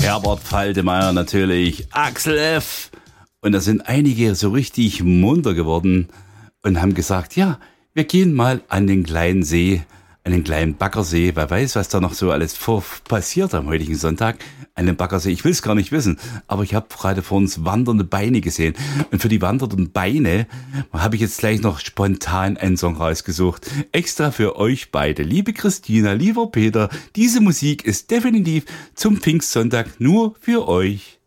Herbert Faltemeyer natürlich, Axel F. Und da sind einige so richtig munter geworden und haben gesagt, ja, wir gehen mal an den kleinen See, an den kleinen Baggersee. Wer weiß, was da noch so alles passiert am heutigen Sonntag an dem Baggersee. Ich will es gar nicht wissen, aber ich habe gerade vor uns wandernde Beine gesehen. Und für die wandernden Beine habe ich jetzt gleich noch spontan einen Song rausgesucht. Extra für euch beide. Liebe Christina, lieber Peter, diese Musik ist definitiv zum Pfingstsonntag nur für euch.